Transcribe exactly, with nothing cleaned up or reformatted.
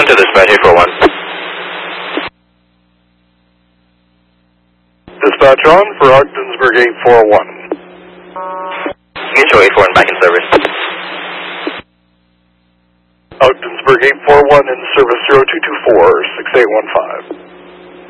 to dispatch eight four one. Dispatch on for Ogdensburg eight four one. Get your eight four one back in service. Ogdensburg eight four one in service zero two two four, six eight one five.